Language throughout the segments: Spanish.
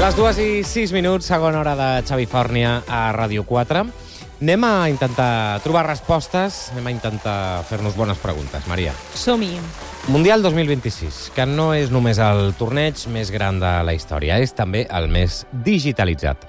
Les 2:06, segona hora de Xavi Fòrnia a Ràdio 4. Anem a intentar trobar respostes, anem a intentar fer-nos bones preguntes, Maria. Som-hi. Mundial 2026, que no és només el torneig més gran de la història, és també el més digitalitzat.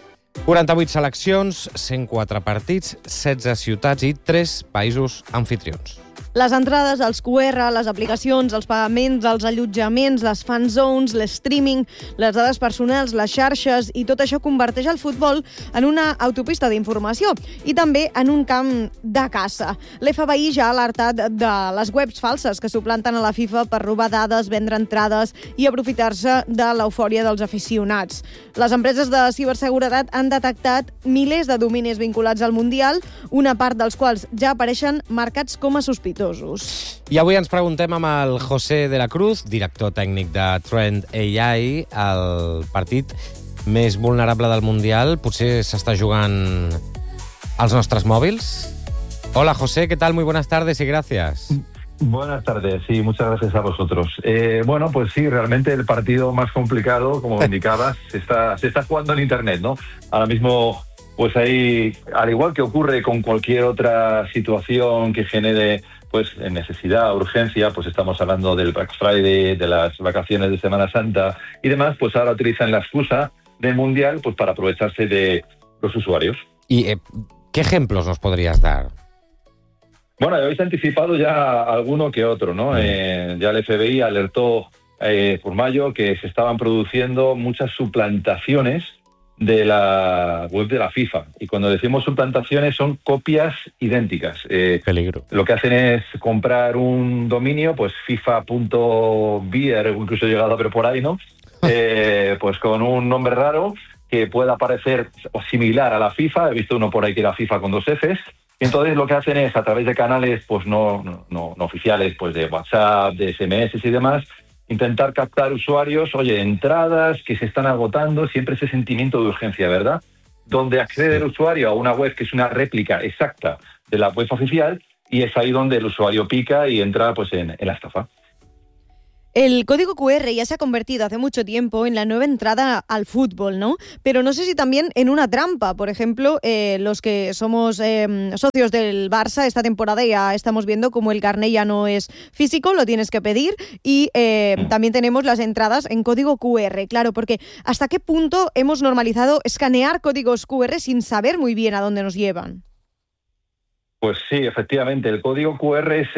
48 seleccions, 104 partits, 16 ciutats i 3 països anfitrions. Les entrades, els QR, les aplicacions, els pagaments, els allotjaments, les fan zones, l'streaming, les dades personals, les xarxes i tot això converteix el futbol en una autopista d'informació i també en un camp de caça. L'FBI ja ha alertat de les webs falses que suplanten a la FIFA per robar dades, vendre entrades i aprofitar-se de l'eufòria dels aficionats. Les empreses de ciberseguretat han detectat milers de dominis vinculats al Mundial, una part dels quals ja apareixen marcats com a sospitosos. I avui ens preguntem amb el José de la Cruz, director tècnic de Trend AI, el partit més vulnerable del Mundial. Potser s'està jugant als nostres mòbils. Hola, José, ¿qué tal? Muy buenas tardes y gracias. Buenas tardes, sí, muchas gracias a vosotros. Bueno, pues sí, realmente el partido más complicado, como indicabas, se está jugando en Internet, ¿no? Ahora mismo, pues ahí, al igual que ocurre con cualquier otra situación que genere pues necesidad, urgencia, pues estamos hablando del Black Friday, de las vacaciones de Semana Santa y demás, pues ahora utilizan la excusa del Mundial pues para aprovecharse de los usuarios. ¿Y qué ejemplos nos podrías dar? Bueno, habéis anticipado ya alguno que otro, ¿no? Ya el FBI alertó por mayo que se estaban produciendo muchas suplantaciones de la web de la FIFA. Y cuando decimos suplantaciones son copias idénticas. Peligro. Lo que hacen es comprar un dominio, pues FIFA.beer, incluso he llegado a ver por ahí, ¿no? Pues con un nombre raro que pueda parecer similar a la FIFA. He visto uno por ahí que era FIFA con 2 Fs. Entonces lo que hacen es, a través de canales pues no oficiales, pues de WhatsApp, de SMS y demás, intentar captar usuarios, entradas que se están agotando, siempre ese sentimiento de urgencia, ¿verdad? Donde accede el usuario a una web que es una réplica exacta de la web oficial y es ahí donde el usuario pica y entra pues en la estafa. El código QR ya se ha convertido hace mucho tiempo en la nueva entrada al fútbol, ¿no? Pero no sé si también en una trampa. Por ejemplo, los que somos socios del Barça, esta temporada ya estamos viendo como el carné ya no es físico, lo tienes que pedir y también tenemos las entradas en código QR. Claro, porque ¿hasta qué punto hemos normalizado escanear códigos QR sin saber muy bien a dónde nos llevan? Pues sí, efectivamente, el código QR es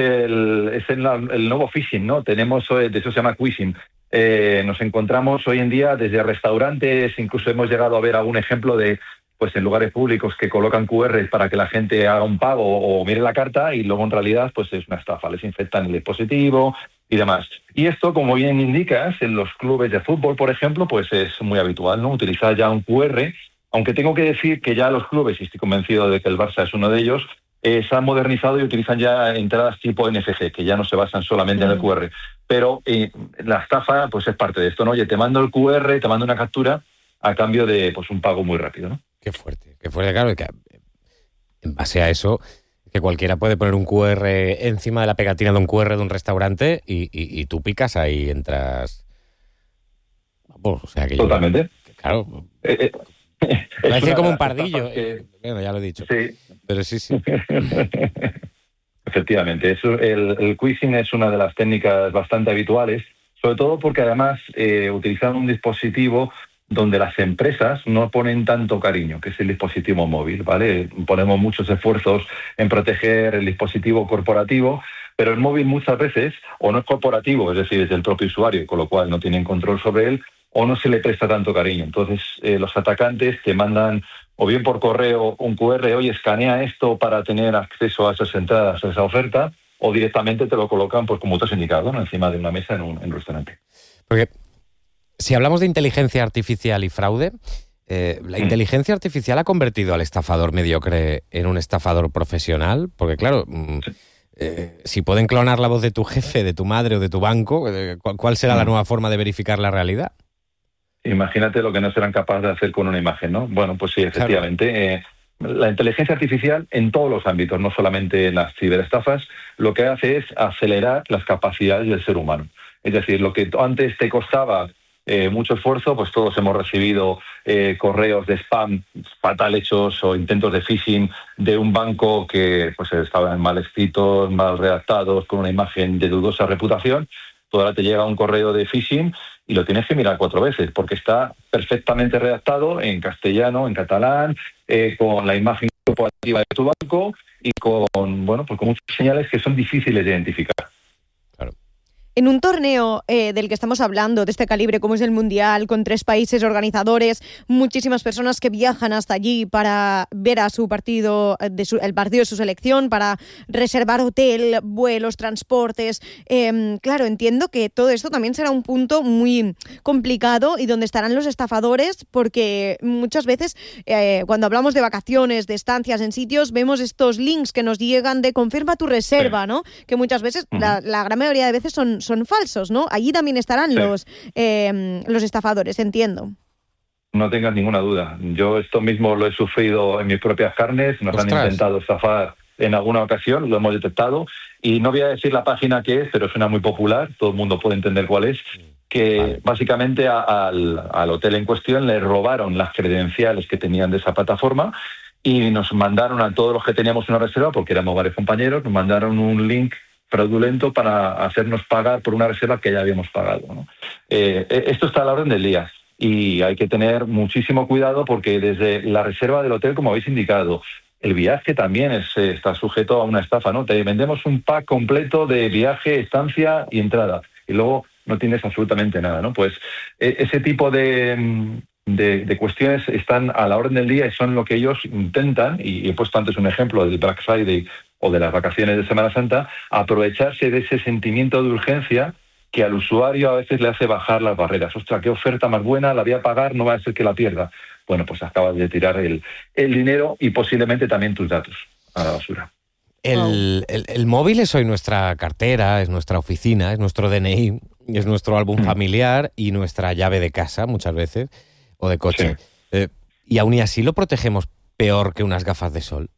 el nuevo phishing, ¿no? Tenemos, de eso se llama quizzing. Nos encontramos hoy en día desde restaurantes, incluso hemos llegado a ver algún ejemplo de, pues en lugares públicos que colocan QR para que la gente haga un pago o mire la carta y luego en realidad pues es una estafa, les infectan el dispositivo y demás. Y esto, como bien indicas, en los clubes de fútbol, por ejemplo, pues es muy habitual, ¿no? Utilizar ya un QR, aunque tengo que decir que ya los clubes, y estoy convencido de que el Barça es uno de ellos, se han modernizado y utilizan ya entradas tipo NFC, que ya no se basan solamente en el QR. Pero la estafa pues es parte de esto, ¿no? Oye, te mando el QR, te mando una captura a cambio de pues un pago muy rápido, ¿no? Qué fuerte, claro, que en base a eso, que cualquiera puede poner un QR encima de la pegatina de un QR de un restaurante y tú picas ahí, entras... Bueno, o sea, que totalmente. Claro. Va a decir como un pardillo. Bueno, ya lo he dicho. Sí. Pero sí. Efectivamente. El quizzing es una de las técnicas bastante habituales, sobre todo porque además utilizan un dispositivo donde las empresas no ponen tanto cariño, que es el dispositivo móvil, ¿vale? Ponemos muchos esfuerzos en proteger el dispositivo corporativo, pero el móvil muchas veces o no es corporativo, es decir, es del propio usuario, con lo cual no tienen control sobre él, o no se le presta tanto cariño. Entonces, los atacantes te mandan o bien por correo un QR, oye, escanea esto para tener acceso a esas entradas, a esa oferta, o directamente te lo colocan, pues como te has indicado, ¿no? Encima de una mesa en un restaurante. Porque si hablamos de inteligencia artificial y fraude, ¿la inteligencia artificial ha convertido al estafador mediocre en un estafador profesional? Porque claro, si pueden clonar la voz de tu jefe, de tu madre o de tu banco, ¿cuál será la nueva forma de verificar la realidad? Imagínate lo que no serán capaces de hacer con una imagen, ¿no? Bueno, pues sí, efectivamente. Claro. La inteligencia artificial en todos los ámbitos, no solamente en las ciberestafas, lo que hace es acelerar las capacidades del ser humano. Es decir, lo que antes te costaba mucho esfuerzo, pues todos hemos recibido correos de spam fatal hechos o intentos de phishing de un banco que pues estaban mal escritos, mal redactados, con una imagen de dudosa reputación. Tú ahora te llega un correo de phishing y lo tienes que mirar 4 veces porque está perfectamente redactado en castellano, en catalán, con la imagen corporativa de tu banco y con muchas señales que son difíciles de identificar. En un torneo del que estamos hablando, de este calibre como es el Mundial, con 3 países organizadores, muchísimas personas que viajan hasta allí para ver a su partido, el partido de su selección, para reservar hotel, vuelos, transportes. Claro, entiendo que todo esto también será un punto muy complicado y donde estarán los estafadores, porque muchas veces cuando hablamos de vacaciones, de estancias en sitios, vemos estos links que nos llegan de confirma tu reserva, ¿no? Que muchas veces, la gran mayoría de veces son falsos, ¿no? Allí también estarán los estafadores, entiendo. No tengas ninguna duda. Yo esto mismo lo he sufrido en mis propias carnes. Nos han intentado estafar en alguna ocasión, lo hemos detectado. Y no voy a decir la página que es, pero suena muy popular. Todo el mundo puede entender cuál es. Que básicamente al hotel en cuestión le robaron las credenciales que tenían de esa plataforma y nos mandaron a todos los que teníamos una reserva, porque éramos varios compañeros, nos mandaron un link fraudulento para hacernos pagar por una reserva que ya habíamos pagado, ¿no? Esto está a la orden del día y hay que tener muchísimo cuidado porque desde la reserva del hotel, como habéis indicado, el viaje también está sujeto a una estafa, ¿no? Te vendemos un pack completo de viaje, estancia y entrada y luego no tienes absolutamente nada, ¿no? Pues ese tipo de cuestiones están a la orden del día y son lo que ellos intentan, y he puesto antes un ejemplo del Black Friday o de las vacaciones de Semana Santa, aprovecharse de ese sentimiento de urgencia que al usuario a veces le hace bajar las barreras. ¡Ostras, qué oferta más buena! La voy a pagar, no va a ser que la pierda. Bueno, pues acabas de tirar el dinero y posiblemente también tus datos a la basura. El móvil es hoy nuestra cartera, es nuestra oficina, es nuestro DNI, es nuestro álbum familiar y nuestra llave de casa muchas veces, o de coche. Sí. Y aún y así lo protegemos peor que unas gafas de sol.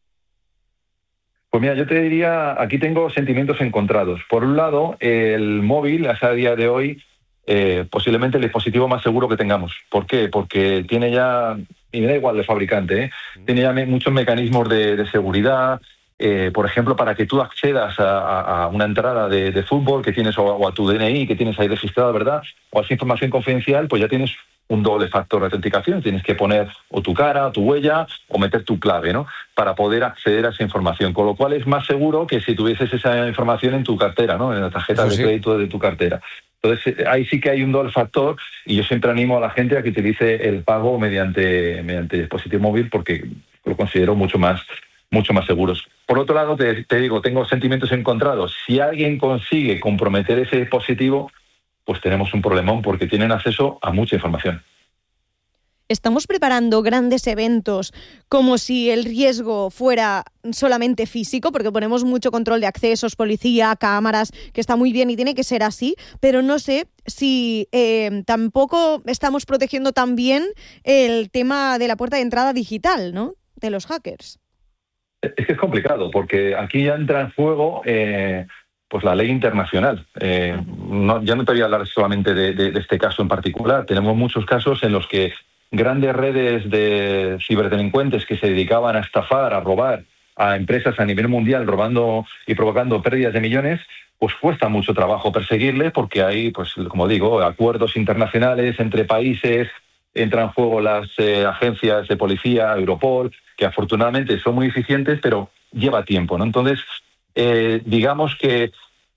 Pues mira, yo te diría, aquí tengo sentimientos encontrados. Por un lado, el móvil es a día de hoy posiblemente el dispositivo más seguro que tengamos. ¿Por qué? Porque tiene ya, y me da igual el fabricante, tiene ya muchos mecanismos de seguridad. Por ejemplo, para que tú accedas a una entrada de fútbol que tienes o a tu DNI que tienes ahí registrado, ¿verdad? O a esa información confidencial, pues ya tienes un doble factor de autenticación. Tienes que poner o tu cara, o tu huella, o meter tu clave, ¿no? Para poder acceder a esa información. Con lo cual es más seguro que si tuvieses esa información en tu cartera, ¿no? En la tarjeta de crédito de tu cartera. Entonces, ahí sí que hay un doble factor y yo siempre animo a la gente a que utilice el pago mediante dispositivo móvil porque lo considero mucho más seguros. Por otro lado, te digo, tengo sentimientos encontrados. Si alguien consigue comprometer ese dispositivo, pues tenemos un problemón porque tienen acceso a mucha información. ¿Estamos preparando grandes eventos como si el riesgo fuera solamente físico? Porque ponemos mucho control de accesos, policía, cámaras, que está muy bien y tiene que ser así, pero no sé si tampoco estamos protegiendo también el tema de la puerta de entrada digital, ¿no? De los hackers. Es que es complicado, porque aquí ya entra en juego pues la ley internacional. Ya no te voy a hablar solamente de este caso en particular. Tenemos muchos casos en los que grandes redes de ciberdelincuentes que se dedicaban a estafar, a robar a empresas a nivel mundial, robando y provocando pérdidas de millones, pues cuesta mucho trabajo perseguirles porque hay, pues como digo, acuerdos internacionales entre países. Entran en juego las agencias de policía, Europol, que afortunadamente son muy eficientes, pero lleva tiempo, ¿no? Entonces, digamos que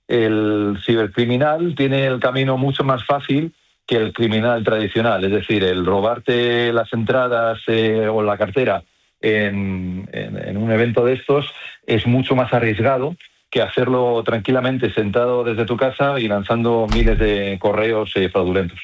el cibercriminal tiene el camino mucho más fácil que el criminal tradicional, es decir, el robarte las entradas o la cartera en un evento de estos es mucho más arriesgado que hacerlo tranquilamente sentado desde tu casa y lanzando miles de correos fraudulentos.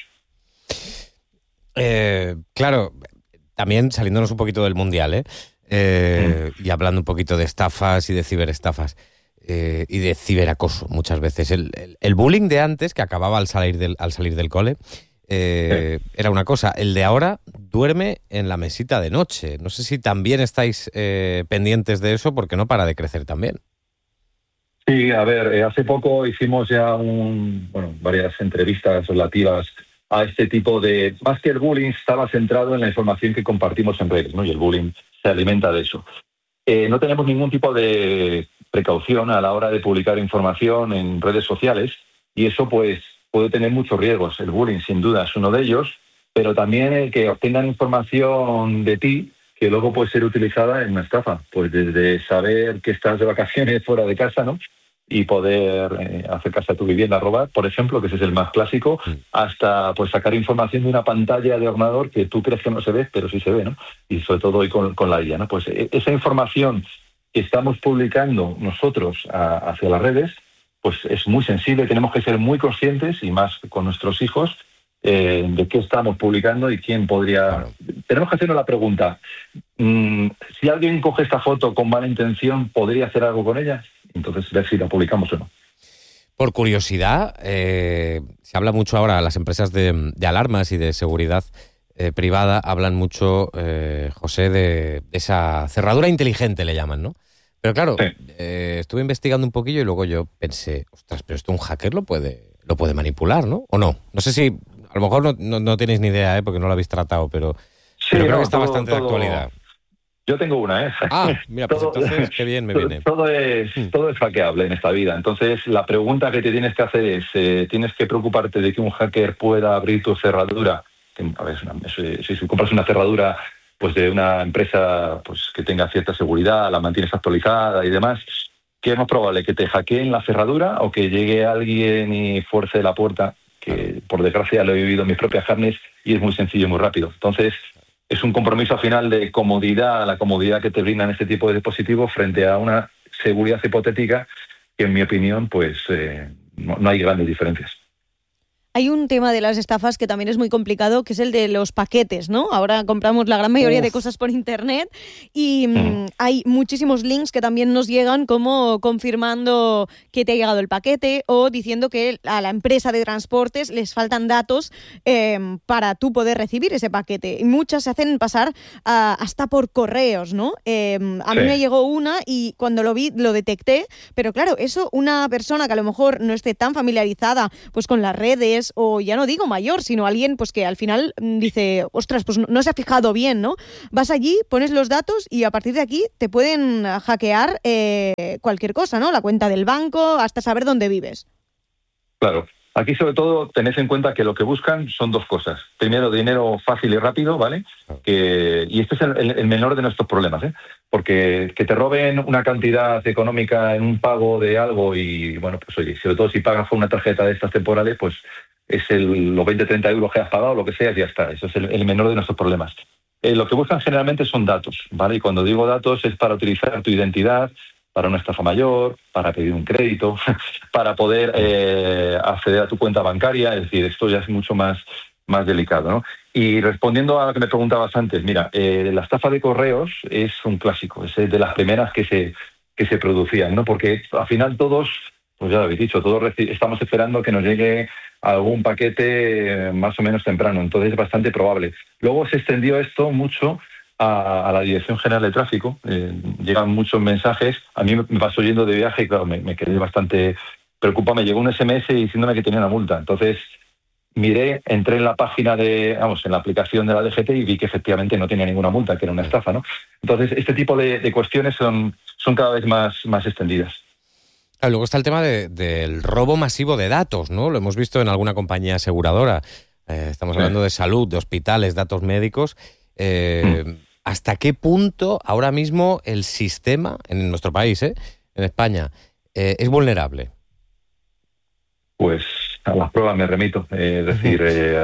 Claro, también saliéndonos un poquito del Mundial, y hablando un poquito de estafas y de ciberestafas y de ciberacoso muchas veces. El bullying de antes, que acababa al salir del cole, era una cosa. El de ahora duerme en la mesita de noche. No sé si también estáis pendientes de eso porque no para de crecer también. Sí, a ver, hace poco hicimos ya varias entrevistas relativas a este tipo de... Más que el bullying, estaba centrado en la información que compartimos en redes, ¿no? Y el bullying se alimenta de eso. No tenemos ningún tipo de precaución a la hora de publicar información en redes sociales y eso pues puede tener muchos riesgos. El bullying sin duda es uno de ellos, pero también el que obtengan información de ti que luego puede ser utilizada en una estafa. Pues desde saber que estás de vacaciones fuera de casa, ¿no? Y poder acercarse a tu vivienda a robar, por ejemplo, que ese es el más clásico, hasta pues sacar información de una pantalla de ordenador que tú crees que no se ve, pero sí se ve, ¿no? Y sobre todo hoy con la IA, ¿no? Pues esa información que estamos publicando nosotros hacia las redes, pues es muy sensible, tenemos que ser muy conscientes, y más con nuestros hijos, de qué estamos publicando y quién podría... Claro. Tenemos que hacernos la pregunta, si alguien coge esta foto con mala intención, ¿podría hacer algo con ella? Entonces, ver si la publicamos o no. Por curiosidad, se habla mucho ahora, las empresas de alarmas y de seguridad privada hablan mucho, José, de esa cerradura inteligente, le llaman, ¿no? Pero claro, sí. Estuve investigando un poquillo y luego yo pensé, ostras, pero esto un hacker lo puede manipular, ¿no? ¿O no? No sé si, a lo mejor no tenéis ni idea, porque no lo habéis tratado, pero, sí, pero creo que está bastante de actualidad. Yo tengo una, mira, pues entonces qué bien me viene. Todo es hackeable en esta vida. Entonces, la pregunta que te tienes que hacer es, ¿tienes que preocuparte de que un hacker pueda abrir tu cerradura? A ver, si compras una cerradura pues de una empresa pues que tenga cierta seguridad, la mantienes actualizada y demás, ¿qué es más probable? ¿Que te hackeen la cerradura o que llegue alguien y fuerce la puerta? Que por desgracia lo he vivido en mis propias carnes y es muy sencillo y muy rápido. Entonces, es un compromiso al final de comodidad, la comodidad que te brindan este tipo de dispositivos frente a una seguridad hipotética que, en mi opinión, pues no hay grandes diferencias. Hay un tema de las estafas que también es muy complicado, que es el de los paquetes, ¿no? Ahora compramos la gran mayoría de cosas por internet y hay muchísimos links que también nos llegan como confirmando que te ha llegado el paquete o diciendo que a la empresa de transportes les faltan datos para tú poder recibir ese paquete. Y muchas se hacen pasar hasta por correos, ¿no? A mí me llegó una y cuando lo vi lo detecté, pero claro, eso una persona que a lo mejor no esté tan familiarizada pues con las redes, o ya no digo mayor, sino alguien pues que al final dice, ostras, pues no se ha fijado bien, ¿no? Vas allí, pones los datos y a partir de aquí te pueden hackear cualquier cosa, ¿no? La cuenta del banco, hasta saber dónde vives. Claro. Aquí, sobre todo, tened en cuenta que lo que buscan son dos cosas. Primero, dinero fácil y rápido, ¿vale? Y este es el menor de nuestros problemas, ¿eh? Porque que te roben una cantidad económica en un pago de algo y, bueno, pues oye, sobre todo si pagas con una tarjeta de estas temporales, pues es los 20, 30 euros que has pagado, lo que sea, y ya está. Eso es el menor de nuestros problemas. Lo que buscan generalmente son datos, ¿vale? Y cuando digo datos es para utilizar tu identidad, para una estafa mayor, para pedir un crédito, para poder acceder a tu cuenta bancaria. Es decir, esto ya es mucho más delicado, ¿no? Y respondiendo a lo que me preguntabas antes, mira, la estafa de correos es un clásico, es de las primeras que se producían, ¿no? Porque al final todos, pues ya lo habéis dicho, todos estamos esperando que nos llegue algún paquete más o menos temprano, entonces es bastante probable. Luego se extendió esto mucho a la Dirección General de Tráfico, llegan muchos mensajes, a mí me pasó yendo de viaje y claro, me quedé bastante preocupado, me llegó un SMS diciéndome que tenía una multa, entonces miré, entré en la página en la aplicación de la DGT y vi que efectivamente no tenía ninguna multa, que era una estafa, ¿no? Entonces este tipo de cuestiones son cada vez más extendidas. Luego está el tema del robo masivo de datos, ¿no? Lo hemos visto en alguna compañía aseguradora, estamos hablando de salud, de hospitales, datos médicos. ¿Hasta qué punto ahora mismo el sistema, en nuestro país, en España, es vulnerable? Pues a las pruebas me remito. Es decir,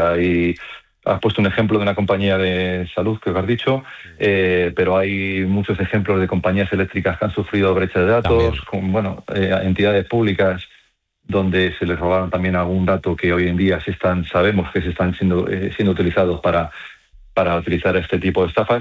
has puesto un ejemplo de una compañía de salud que os has dicho, pero hay muchos ejemplos de compañías eléctricas que han sufrido brecha de datos, con entidades públicas donde se les robaron también algún dato que hoy en día sabemos que se están siendo utilizados para utilizar este tipo de estafas.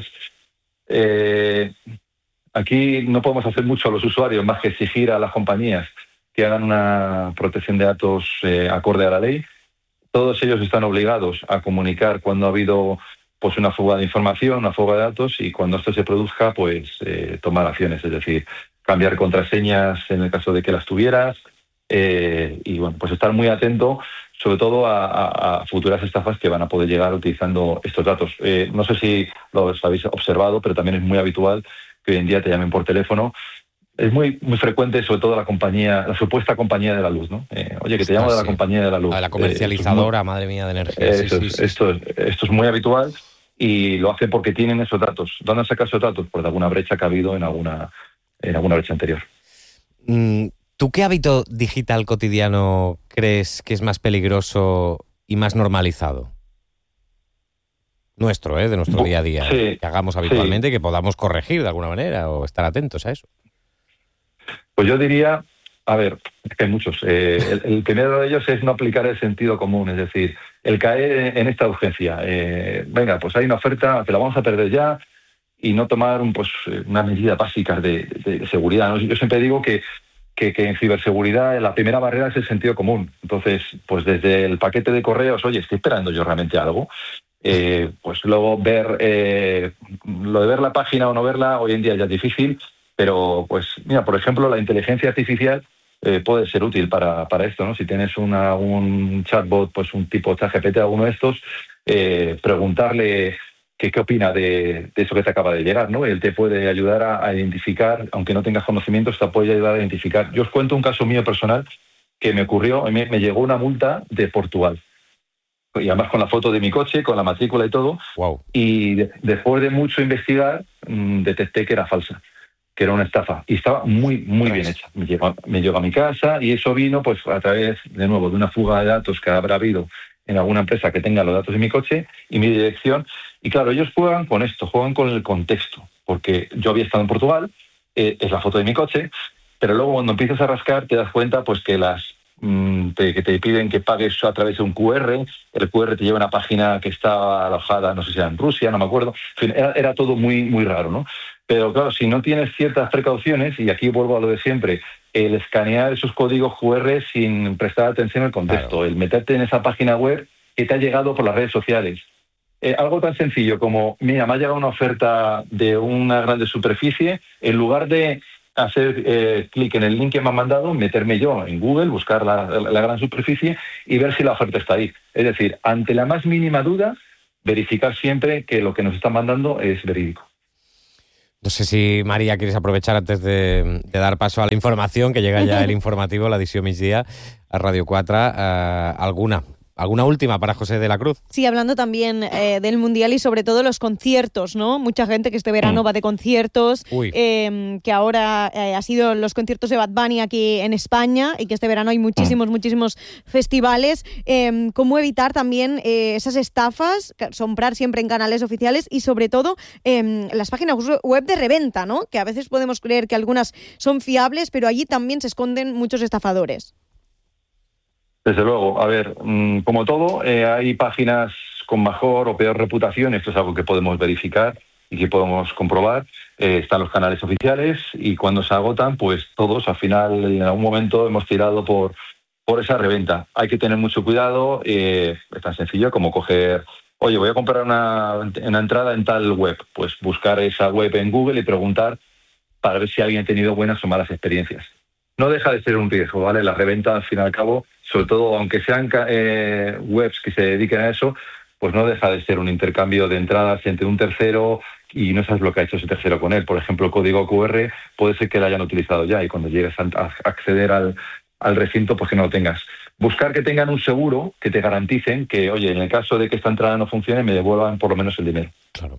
Aquí no podemos hacer mucho a los usuarios más que exigir a las compañías que hagan una protección de datos acorde a la ley. Todos ellos están obligados a comunicar cuando ha habido pues una fuga de información, una fuga de datos, y cuando esto se produzca, pues tomar acciones, es decir, cambiar contraseñas en el caso de que las tuvieras, y bueno, pues estar muy atento, sobre todo a futuras estafas que van a poder llegar utilizando estos datos. No sé si los habéis observado, pero también es muy habitual que hoy en día te llamen por teléfono. Es muy frecuente, sobre todo la supuesta compañía de la luz, ¿no? Oye, que te llamo de la compañía de la luz. A la comercializadora, madre mía, de energía. Esto es muy habitual y lo hacen porque tienen esos datos. ¿Dónde han sacado esos datos? Pues de alguna brecha que ha habido en alguna brecha anterior. ¿Tú qué hábito digital cotidiano crees que es más peligroso y más normalizado? Nuestro, de nuestro día a día. Sí, que hagamos habitualmente y que podamos corregir de alguna manera o estar atentos a eso. Pues yo diría, a ver, es que hay muchos. El primero de ellos es no aplicar el sentido común, es decir, el caer en esta urgencia. Venga, pues hay una oferta, que la vamos a perder ya, y no tomar una medida básica de seguridad, ¿no? Yo siempre digo que en ciberseguridad la primera barrera es el sentido común. Entonces, pues desde el paquete de correos, oye, ¿estoy esperando yo realmente algo? Pues luego lo de ver la página o no verla, hoy en día ya es difícil, pero pues mira, por ejemplo, la inteligencia artificial puede ser útil para esto, ¿no? Si tienes un chatbot, pues un tipo ChatGPT, alguno de estos, preguntarle qué opina de eso que te acaba de llegar, ¿no? Él te puede ayudar a identificar, aunque no tengas conocimientos, te puede ayudar a identificar. Yo os cuento un caso mío personal que me ocurrió, me llegó una multa de Portugal. Y además con la foto de mi coche, con la matrícula y todo. Wow. Y después de mucho investigar, detecté que era falsa, que era una estafa. Y estaba muy bien hecha. Me llegó a mi casa y eso vino pues a través, de nuevo, de una fuga de datos que habrá habido en alguna empresa que tenga los datos de mi coche y mi dirección. Y claro, ellos juegan con esto, juegan con el contexto. Porque yo había estado en Portugal, es la foto de mi coche, pero luego cuando empiezas a rascar te das cuenta pues que que te piden que pagues a través de un QR, el QR te lleva a una página que está alojada, no sé si era en Rusia, no me acuerdo, en fin, era todo muy raro, ¿no? Pero claro, si no tienes ciertas precauciones, y aquí vuelvo a lo de siempre, el escanear esos códigos QR sin prestar atención al contexto, claro, el meterte en esa página web que te ha llegado por las redes sociales. Algo tan sencillo como, mira, me ha llegado una oferta de una grande superficie, en lugar de hacer clic en el link que me han mandado, meterme yo en Google, buscar la gran superficie y ver si la oferta está ahí. Es decir, ante la más mínima duda, verificar siempre que lo que nos están mandando es verídico. No sé si, María, quieres aprovechar antes de dar paso a la información, que llega ya el informativo, la edició migdia a Radio 4, ¿alguna última para José de la Cruz? Sí, hablando también del Mundial y sobre todo los conciertos, ¿no? Mucha gente que este verano va de conciertos, que ahora ha sido los conciertos de Bad Bunny aquí en España y que este verano hay muchísimos festivales. ¿Cómo evitar también esas estafas? Comprar siempre en canales oficiales y sobre todo las páginas web de reventa, ¿no? Que a veces podemos creer que algunas son fiables, pero allí también se esconden muchos estafadores. Desde luego, a ver, como todo, hay páginas con mejor o peor reputación, esto es algo que podemos verificar y que podemos comprobar. Están los canales oficiales y cuando se agotan, pues todos al final en algún momento hemos tirado por esa reventa. Hay que tener mucho cuidado, es tan sencillo como coger, oye, voy a comprar una entrada en tal web, pues buscar esa web en Google y preguntar para ver si alguien ha tenido buenas o malas experiencias. No deja de ser un riesgo, ¿vale? La reventa, al fin y al cabo, sobre todo, aunque sean webs que se dediquen a eso, pues no deja de ser un intercambio de entradas entre un tercero y no sabes lo que ha hecho ese tercero con él. Por ejemplo, el código QR puede ser que lo hayan utilizado ya y cuando llegues a acceder al recinto, pues que no lo tengas. Buscar que tengan un seguro que te garanticen que, oye, en el caso de que esta entrada no funcione, me devuelvan por lo menos el dinero. Claro.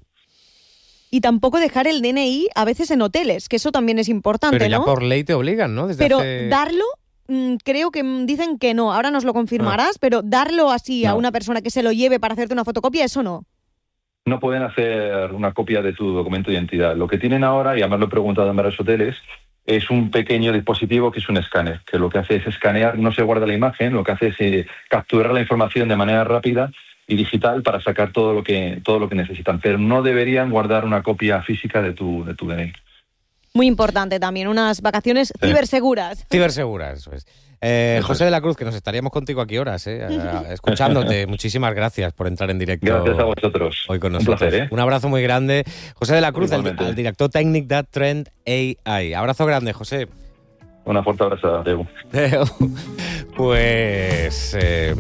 Y tampoco dejar el DNI a veces en hoteles, que eso también es importante, ¿no? Pero ya por ley te obligan, ¿no? Darlo, creo que dicen que no. Ahora nos lo confirmarás, pero darlo así a una persona que se lo lleve para hacerte una fotocopia, eso no. No pueden hacer una copia de tu documento de identidad. Lo que tienen ahora, y además lo he preguntado en varios hoteles, es un pequeño dispositivo que es un escáner, que lo que hace es escanear, no se guarda la imagen, lo que hace es capturar la información de manera rápida y digital para sacar todo lo que necesitan, pero no deberían guardar una copia física de tu DNI. Muy importante también, unas vacaciones ciberseguras. Ciberseguras, eso es. José de la Cruz, que nos estaríamos contigo aquí horas, escuchándote. Muchísimas gracias por entrar en directo. Gracias a vosotros. Hoy con nosotros. Un placer, Un abrazo muy grande. José de la Cruz, el director técnic de Trend AI. Abrazo grande, José. Una fuerte abrazo, Adeu. Pues...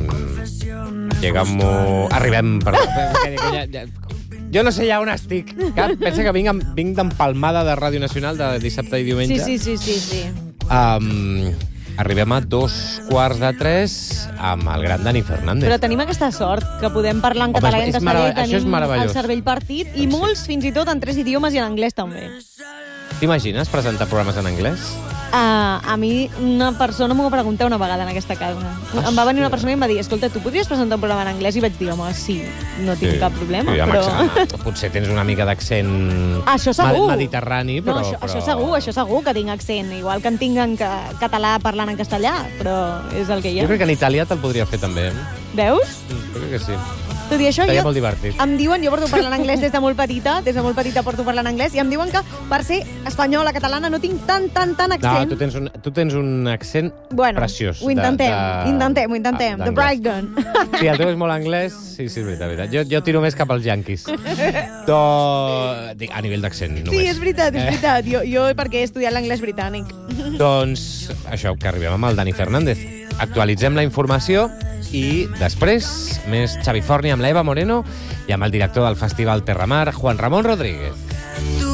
Arribem, perdó. Jo no sé ja on estic. Pensa que vinc d'empalmada de Ràdio Nacional de dissabte i diumenge. Sí. Arribem a 2:15 amb el gran Dani Fernández. Però tenim aquesta sort, que podem parlar en català i en castellà, i tenim el cervell partit, i molts fins i tot en 3 idiomes i en anglès també. T'imagines presentar programes en anglès? A mi una persona m'ho va preguntar una vegada en aquesta casa. Em va venir una persona i em va dir, escolta, tu podries presentar un programa en anglès? I vaig dir, home, sí, no tinc cap problema. Sí, però... Potser tens una mica d'accent mediterrani, però... No, això segur que tinc accent, igual que en tinc en català parlant en castellà, però és el que hi ha. Jo crec que en italià te'l podria fer també. Veus? Jo crec que sí. Tot i això, molt divertit. Em diuen, jo porto parlant anglès des de molt petita porto parlant anglès, i em diuen que per ser espanyola, catalana, no tinc tant accent. No, tu tens un accent preciós. Ho intentem. The Bright Gun. Sí, el teu és molt anglès. Sí, és veritat. Jo tiro més cap als yanquis. A nivell d'accent, només. Sí, és veritat. Jo perquè he estudiat l'anglès britànic. Doncs això, que arribem amb el Dani Fernández. Actualitzem la informació i després més Xavi Forni amb l'Eva Moreno i amb el director del Festival Terramar, Juan Ramon Rodríguez.